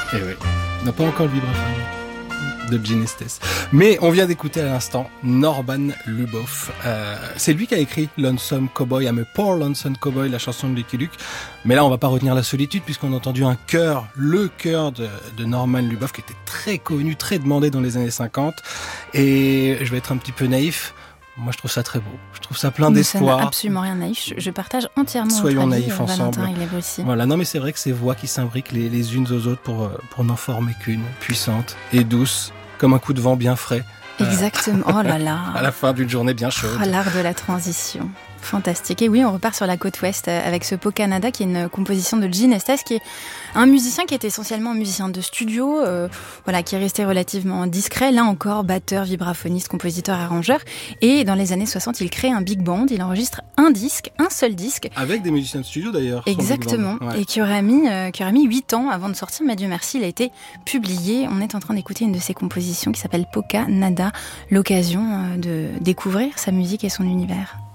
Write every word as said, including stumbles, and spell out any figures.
Eh oui, on n'a pas encore le vibraphone de Gene Estes. Mais on vient d'écouter à l'instant Norman Lubov. Euh, c'est lui qui a écrit Lonesome Cowboy, I'm a Poor Lonesome Cowboy, la chanson de Lucky Luke. Mais là, on va pas retenir la solitude puisqu'on a entendu un chœur, le chœur de, de Norman Lubov qui était très connu, très demandé dans les années cinquante. Et je vais être un petit peu naïf. Moi, je trouve ça très beau. Je trouve ça plein d'espoir. Ça n'a absolument rien naïf. Je, je partage entièrement Soyons votre avis, naïfs Valentin ensemble. Iglesias. Voilà, non, mais c'est vrai que ces voix qui s'imbriquent les, les unes aux autres pour, pour n'en former qu'une, puissante et douce, comme un coup de vent bien frais. Exactement. Oh là là. À la fin d'une journée bien chaude. Oh, l'art de la transition. Fantastique. Et oui, on repart sur la côte ouest avec ce Po Canada qui est une composition de Gene Estes, qui est un musicien qui est essentiellement un musicien de studio, euh, voilà, qui est resté relativement discret. Là encore, batteur, vibraphoniste, compositeur, arrangeur. Et dans les années soixante, il crée un big band. Il enregistre un disque, un seul disque. Avec des musiciens de studio d'ailleurs. Exactement. Ouais. Et qui aurait mis, euh, qui aurait mis huit ans avant de sortir. Mais Dieu merci, il a été publié. On est en train d'écouter une de ses compositions qui s'appelle Po Canada. L'occasion euh, de découvrir sa musique et son univers.